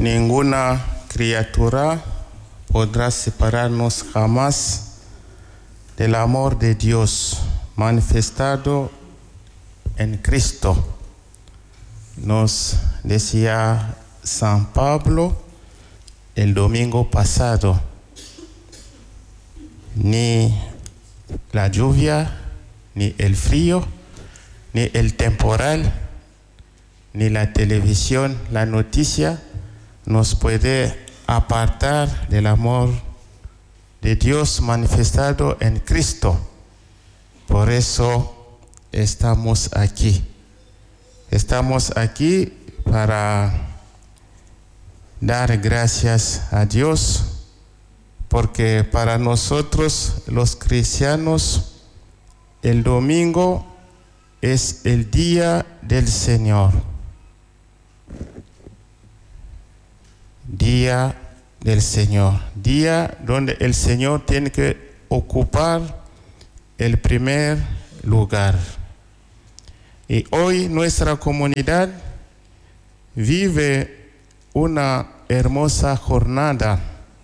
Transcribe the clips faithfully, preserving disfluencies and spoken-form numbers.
Ninguna criatura podrá separarnos jamás del amor de Dios manifestado en Cristo. Nos decía San Pablo el domingo pasado. Ni la lluvia, ni el frío, ni el temporal, ni la televisión, la noticia, nos puede apartar del amor de Dios manifestado en Cristo. Por eso estamos aquí. Estamos aquí para dar gracias a Dios, porque para nosotros los cristianos el domingo es el día del Señor. Día del Señor. Día donde el Señor tiene que ocupar el primer lugar. Y hoy nuestra comunidad vive una hermosa jornada.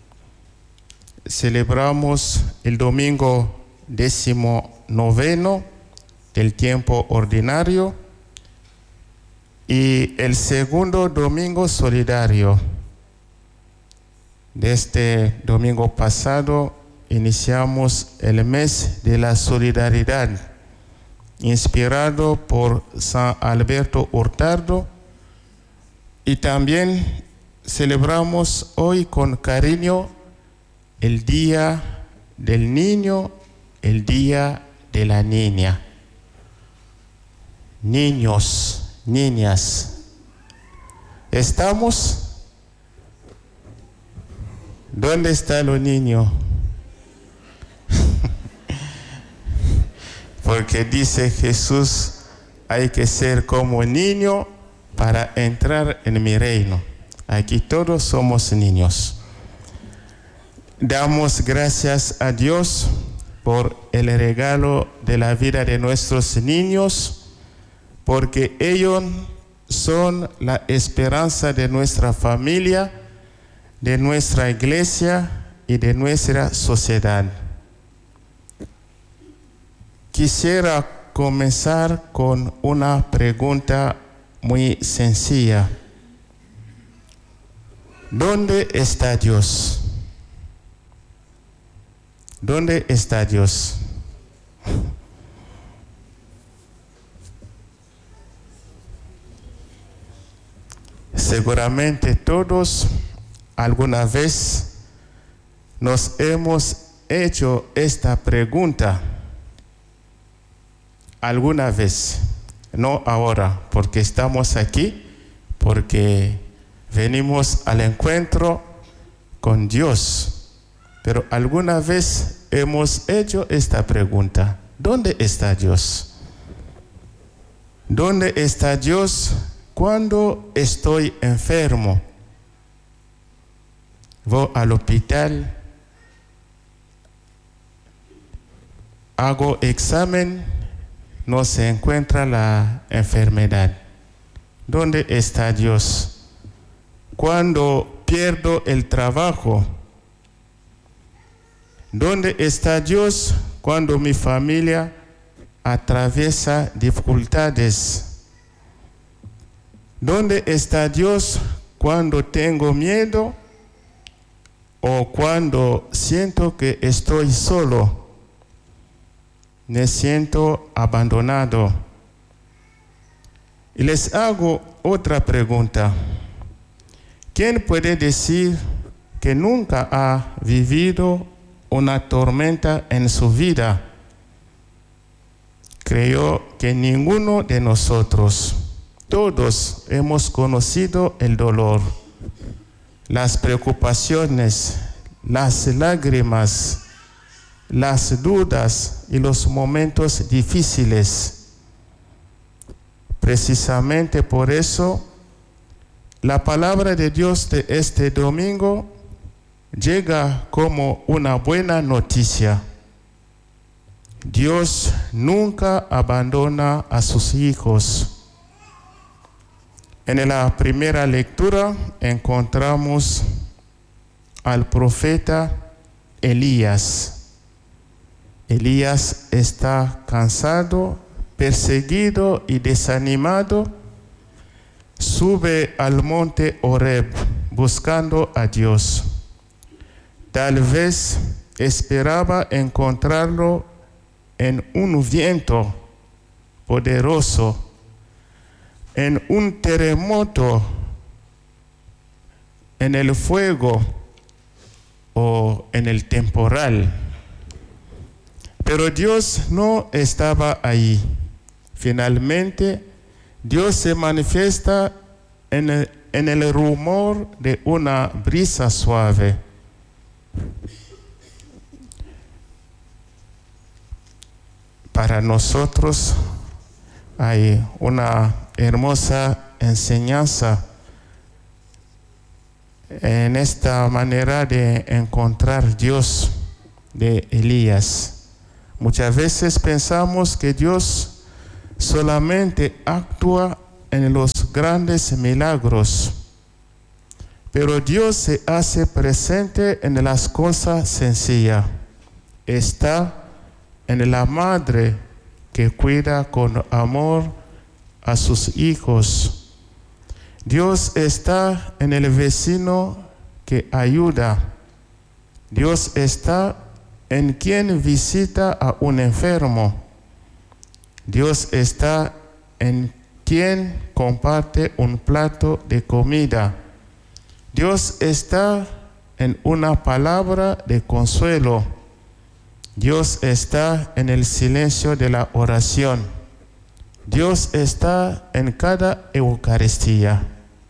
Celebramos el domingo décimo noveno del tiempo ordinario y el segundo domingo solidario. De este domingo pasado iniciamos el mes de la solidaridad, inspirado por San Alberto Hurtado, y también celebramos hoy con cariño el Día del Niño, el Día de la Niña. Niños, niñas, ¿estamos? ¿Dónde está los niños? Porque dice Jesús, hay que ser como niño para entrar en mi reino. Aquí todos somos niños. Damos gracias a Dios por el regalo de la vida de nuestros niños, porque ellos son la esperanza de nuestra familia, de nuestra iglesia y de nuestra sociedad. Quisiera comenzar con una pregunta muy sencilla. ¿Dónde está Dios? ¿Dónde está Dios? Seguramente todos alguna vez nos hemos hecho esta pregunta. Alguna vez, no ahora, porque estamos aquí, porque venimos al encuentro con Dios. Pero alguna vez hemos hecho esta pregunta. ¿Dónde está Dios? ¿Dónde está Dios cuando estoy enfermo? Voy al hospital, hago examen, no se encuentra la enfermedad. ¿Dónde está Dios? Cuando pierdo el trabajo, ¿dónde está Dios cuando mi familia atraviesa dificultades? ¿Dónde está Dios cuando tengo miedo o cuando siento que estoy solo? Me siento abandonado. Y les hago otra pregunta. ¿Quién puede decir que nunca ha vivido una tormenta en su vida? Creo que ninguno de nosotros. Todos hemos conocido el dolor, las preocupaciones, las lágrimas, las dudas y los momentos difíciles. Precisamente por eso, la palabra de Dios de este domingo llega como una buena noticia. Dios nunca abandona a sus hijos. En la primera lectura encontramos al profeta Elías. Elías está cansado, perseguido y desanimado. Sube al monte Horeb buscando a Dios. Tal vez esperaba encontrarlo en un viento poderoso, en un terremoto, en el fuego o en el temporal. Pero Dios no estaba ahí. Finalmente, Dios se manifiesta en el, en el rumor de una brisa suave. Para nosotros hay una hermosa enseñanza en esta manera de encontrar Dios de Elías. Muchas veces pensamos que Dios solamente actúa en los grandes milagros, pero Dios se hace presente en las cosas sencillas. Está en la madre que cuida con amor a sus hijos. Dios está en el vecino que ayuda. Dios está en quien visita a un enfermo. Dios está en quien comparte un plato de comida. Dios está en una palabra de consuelo. Dios está en el silencio de la oración. Dios está en cada Eucaristía.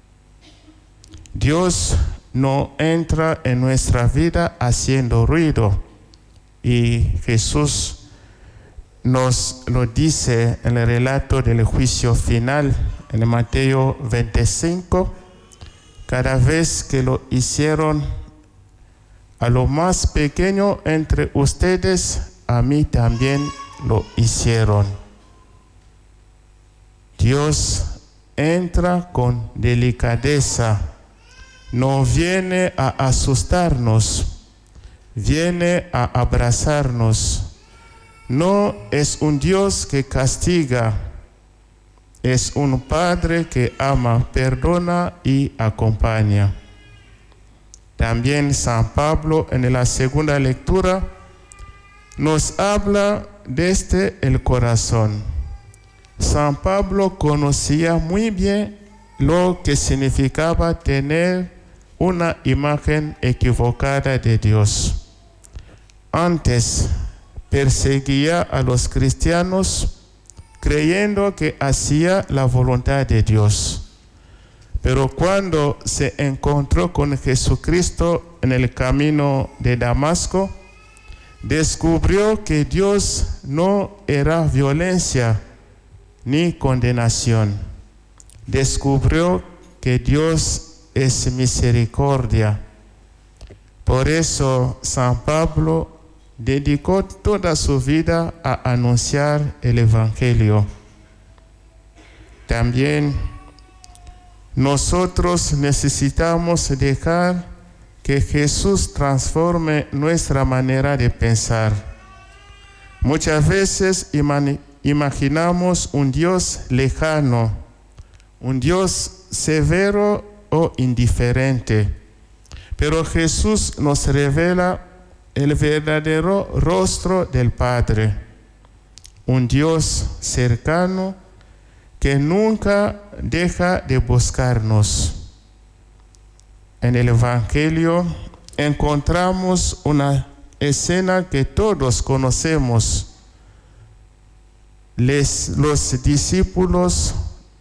Dios no entra en nuestra vida haciendo ruido. Y Jesús nos lo dice en el relato del juicio final, en Mateo veinticinco. Cada vez que lo hicieron a lo más pequeño entre ustedes, a mí también lo hicieron. Dios entra con delicadeza, no viene a asustarnos, viene a abrazarnos. No es un Dios que castiga, es un Padre que ama, perdona y acompaña. También San Pablo en la segunda lectura nos habla desde el corazón. San Pablo conocía muy bien lo que significaba tener una imagen equivocada de Dios. Antes perseguía a los cristianos creyendo que hacía la voluntad de Dios. Pero cuando se encontró con Jesucristo en el camino de Damasco, descubrió que Dios no era violencia ni condenación. Descubrió que Dios es misericordia. Por eso San Pablo dedicó toda su vida a anunciar el Evangelio. También nosotros necesitamos dejar que Jesús transforme nuestra manera de pensar. Muchas veces imaginamos un Dios lejano, un Dios severo o indiferente, pero Jesús nos revela el verdadero rostro del Padre, un Dios cercano que nunca deja de buscarnos. En el Evangelio encontramos una escena que todos conocemos. Les, los discípulos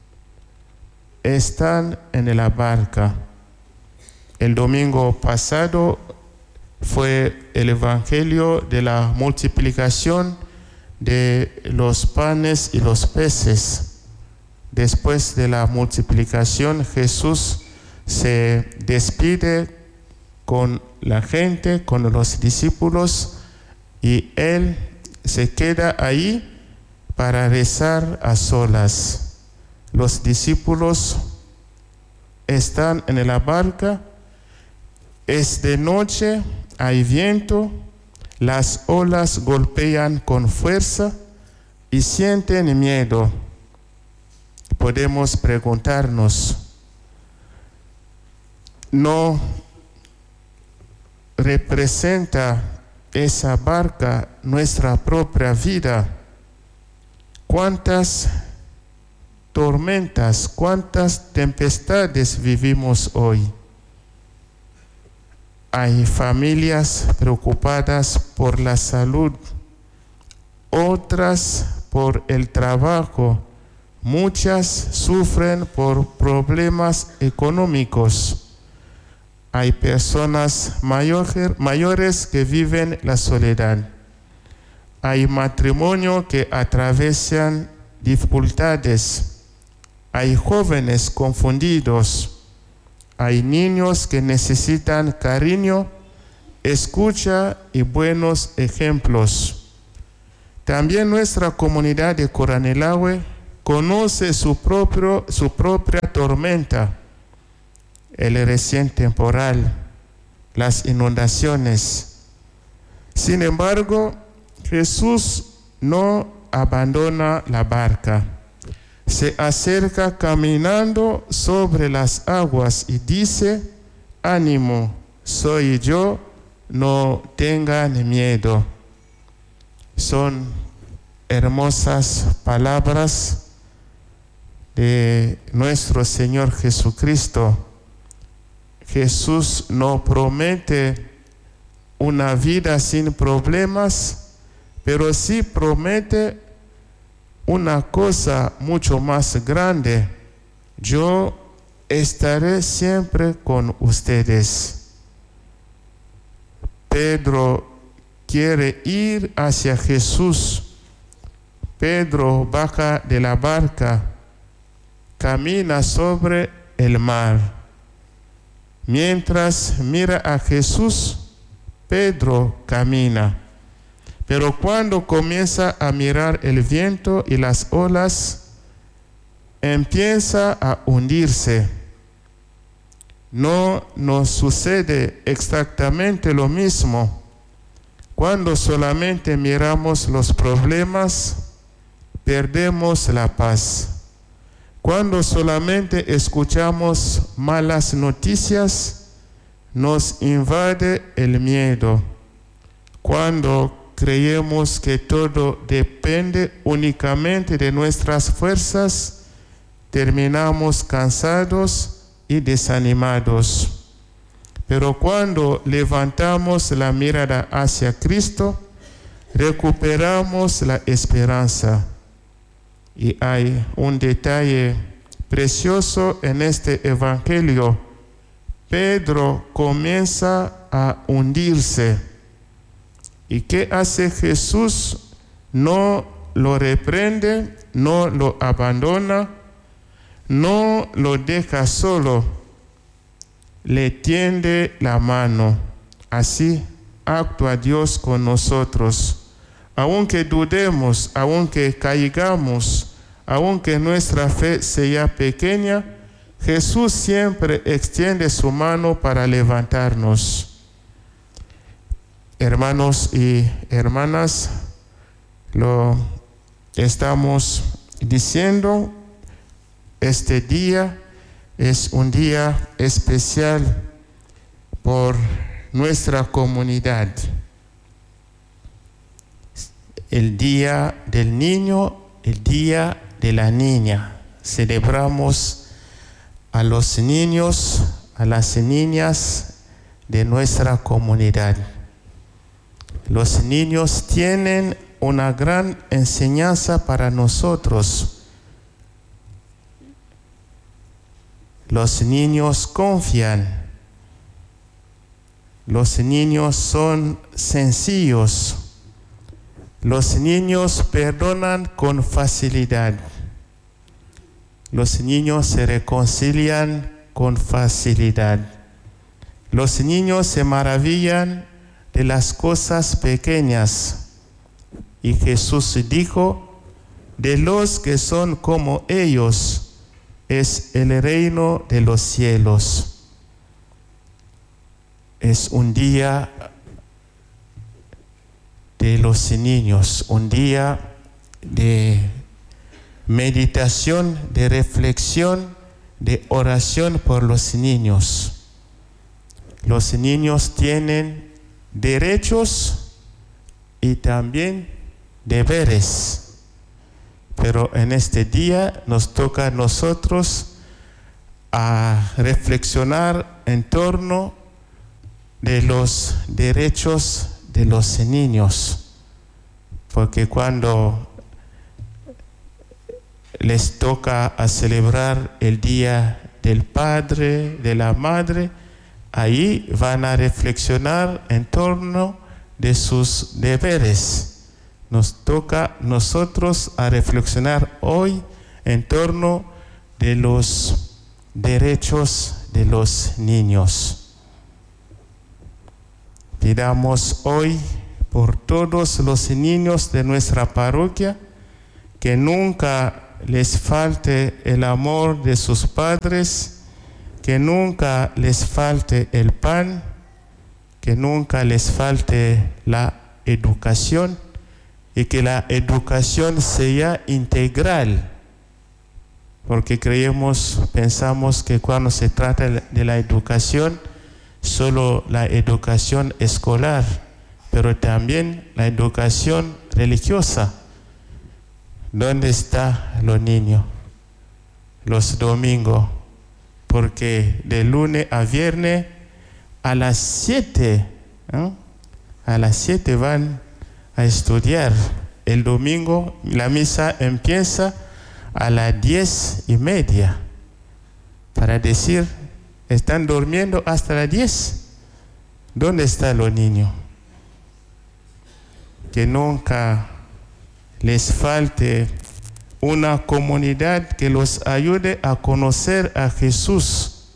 están en la barca. El domingo pasado fue el Evangelio de la multiplicación de los panes y los peces. Después de la multiplicación, Jesús se despide con la gente, con los discípulos, y Él se queda ahí para rezar a solas. Los discípulos están en la barca. Es de noche, hay viento, las olas golpean con fuerza y sienten miedo. Podemos preguntarnos, ¿no representa esa barca nuestra propia vida? ¿Cuántas tormentas, cuántas tempestades vivimos hoy? Hay familias preocupadas por la salud, otras por el trabajo, muchas sufren por problemas económicos. Hay personas mayor, mayores que viven la soledad. Hay matrimonios que atraviesan dificultades. Hay jóvenes confundidos. Hay niños que necesitan cariño, escucha y buenos ejemplos. También nuestra comunidad de Coranelahue conoce su, propio, su propia tormenta, el recién temporal, las inundaciones. Sin embargo, Jesús no abandona la barca. Se acerca caminando sobre las aguas y dice, ánimo, soy yo, no tengan miedo. Son hermosas palabras de nuestro Señor Jesucristo. Jesús no promete una vida sin problemas, pero sí promete una cosa mucho más grande. Yo estaré siempre con ustedes. Pedro quiere ir hacia Jesús. Pedro baja de la barca, camina sobre el mar. Mientras mira a Jesús, Pedro camina. Pero cuando comienza a mirar el viento y las olas, empieza a hundirse. No nos sucede exactamente lo mismo. Cuando solamente miramos los problemas, perdemos la paz. Cuando solamente escuchamos malas noticias, nos invade el miedo. Cuando creemos que todo depende únicamente de nuestras fuerzas, terminamos cansados y desanimados. Pero cuando levantamos la mirada hacia Cristo, recuperamos la esperanza. Y hay un detalle precioso en este evangelio. Pedro comienza a hundirse. ¿Y qué hace Jesús? No lo reprende, no lo abandona, no lo deja solo, le tiende la mano. Así actúa Dios con nosotros. Aunque dudemos, aunque caigamos, aunque nuestra fe sea pequeña, Jesús siempre extiende su mano para levantarnos. Hermanos y hermanas, lo estamos diciendo, este día es un día especial por nuestra comunidad. El día del niño, el día de la niña. Celebramos a los niños, a las niñas de nuestra comunidad. Los niños tienen una gran enseñanza para nosotros. Los niños confían. Los niños son sencillos. Los niños perdonan con facilidad. Los niños se reconcilian con facilidad. Los niños se maravillan de las cosas pequeñas. Y Jesús dijo, de los que son como ellos, es el reino de los cielos. Es un día de los niños, un día de meditación, de reflexión, de oración por los niños. Los niños tienen derechos y también deberes, pero en este día nos toca a nosotros a reflexionar en torno de los derechos de los niños, porque cuando les toca a celebrar el Día del Padre, de la Madre, ahí van a reflexionar en torno de sus deberes. Nos toca a nosotros a reflexionar hoy en torno de los derechos de los niños. Pidamos hoy por todos los niños de nuestra parroquia que nunca les falte el amor de sus padres, que nunca les falte el pan, que nunca les falte la educación y que la educación sea integral, porque creemos, pensamos que cuando se trata de la educación, solo la educación escolar, pero también la educación religiosa. ¿Dónde están los niños? Los domingos, porque de lunes a viernes a las siete, ¿eh? a las siete van a estudiar. El domingo la misa empieza a las diez y media, para decir, están durmiendo hasta las diez. ¿Dónde están los niños? Que nunca les falte una comunidad que los ayude a conocer a Jesús.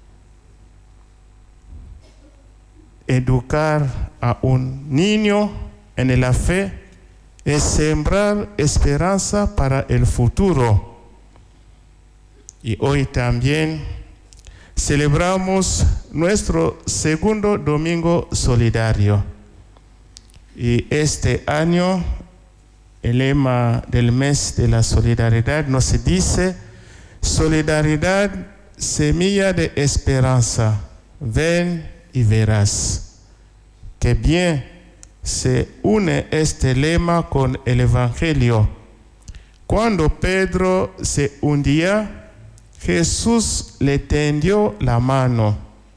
Educar a un niño en la fe es sembrar esperanza para el futuro. Y hoy también celebramos nuestro segundo domingo solidario. Y este año el lema del mes de la solidaridad nos dice: solidaridad, semilla de esperanza, ven y verás. Qué bien se une este lema con el Evangelio. Cuando Pedro se hundía, Jesús le tendió la mano.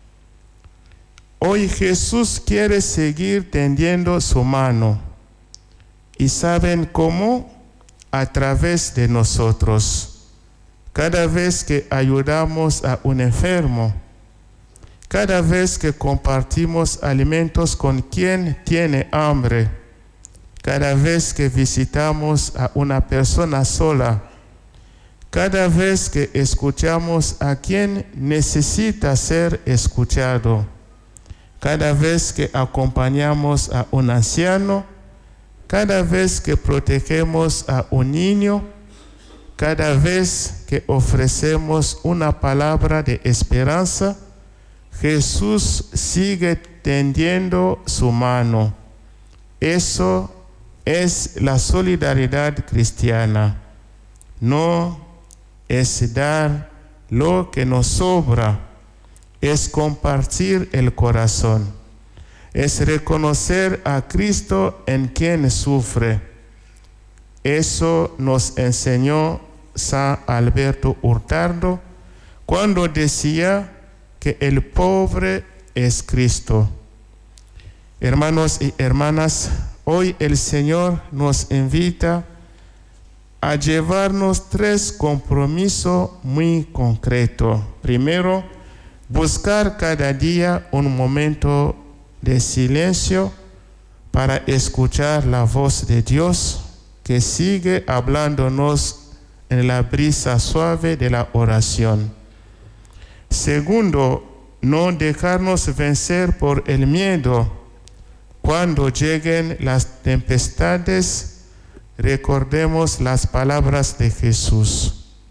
Hoy Jesús quiere seguir tendiendo su mano. ¿Y saben cómo? A través de nosotros. Cada vez que ayudamos a un enfermo, cada vez que compartimos alimentos con quien tiene hambre, cada vez que visitamos a una persona sola, cada vez que escuchamos a quien necesita ser escuchado, cada vez que acompañamos a un anciano, cada vez que protegemos a un niño, cada vez que ofrecemos una palabra de esperanza, Jesús sigue tendiendo su mano. Eso es la solidaridad cristiana. No es dar lo que nos sobra, es compartir el corazón. Es reconocer a Cristo en quien sufre. Eso nos enseñó San Alberto Hurtado cuando decía que el pobre es Cristo. Hermanos y hermanas, hoy el Señor nos invita a llevarnos tres compromisos muy concretos. Primero, buscar cada día un momento de silencio para escuchar la voz de Dios que sigue hablándonos en la brisa suave de la oración. Segundo, no dejarnos vencer por el miedo. Cuando lleguen las tempestades, recordemos las palabras de Jesús.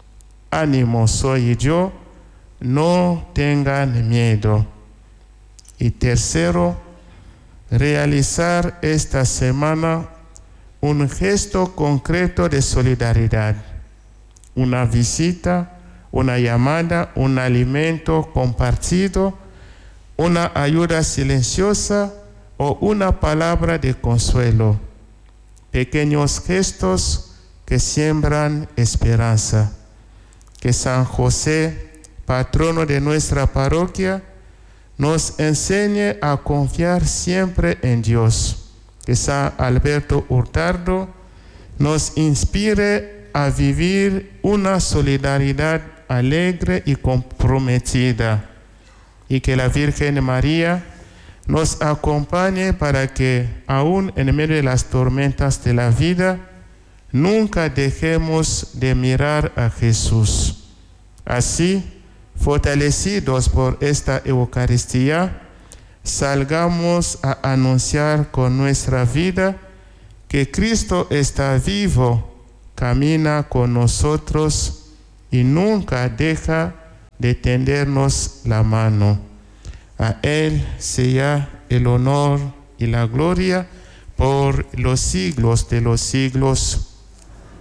ánimo, soy yo, no tengan miedo. Y tercero, realizar esta semana un gesto concreto de solidaridad, una visita, una llamada, un alimento compartido, una ayuda silenciosa o una palabra de consuelo. Pequeños gestos que siembran esperanza. Que San José, patrono de nuestra parroquia, nos enseñe a confiar siempre en Dios. Que San Alberto Hurtado nos inspire a vivir una solidaridad alegre y comprometida. Y que la Virgen María nos acompañe para que, aún en medio de las tormentas de la vida, nunca dejemos de mirar a Jesús. Así, fortalecidos por esta Eucaristía, salgamos a anunciar con nuestra vida que Cristo está vivo, camina con nosotros y nunca deja de tendernos la mano. A Él sea el honor y la gloria por los siglos de los siglos.